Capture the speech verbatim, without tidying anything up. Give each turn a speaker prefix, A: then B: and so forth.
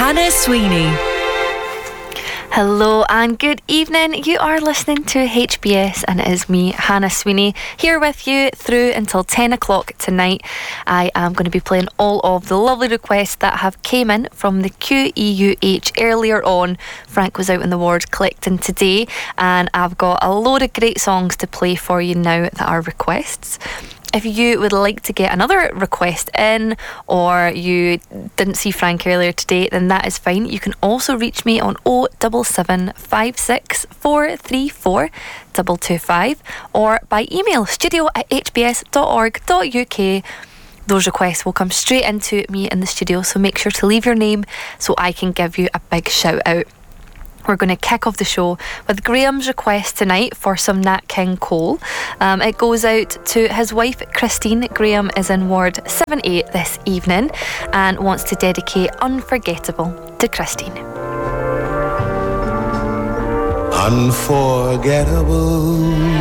A: Hannah Sweeney.
B: Hello and good evening. You are listening to H B S and it is me, Hannah Sweeney, here with you through until ten o'clock tonight. I am going to be playing all of the lovely requests that have came in from the Q E U H earlier on. Frank was out in the ward collecting today and I've got a load of great songs to play for you now that are requests. If you would like to get another request in or you didn't see Frank earlier today, then that is fine. You can also reach me on oh seven seven, five six four three four two two five or by email studio at h b s dot org dot u k. Those requests will come straight into me in the studio, so make sure to leave your name so I can give you a big shout out. We're going to kick off the show with Graham's request tonight for some Nat King Cole. Um, it goes out to his wife Christine. Graham is in Ward seven eight this evening and wants to dedicate Unforgettable to Christine.
C: Unforgettable